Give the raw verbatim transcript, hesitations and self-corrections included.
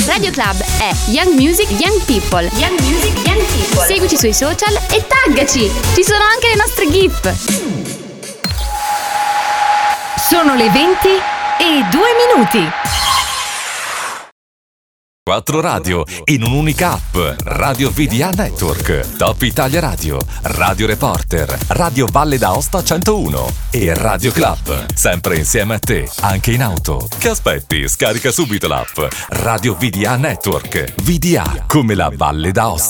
Radio Club è Young Music, Young People. Young Music, Young People. Seguici sui social e taggaci! Ci sono anche le nostre GIF. Sono le venti e due minuti. Quattro radio in un'unica app. Radio V D A Network, Top Italia Radio, Radio Reporter, Radio Valle d'Aosta centouno e Radio Club. Sempre insieme a te, anche in auto. Che aspetti? Scarica subito l'app Radio V D A Network. V D A come la Valle d'Aosta.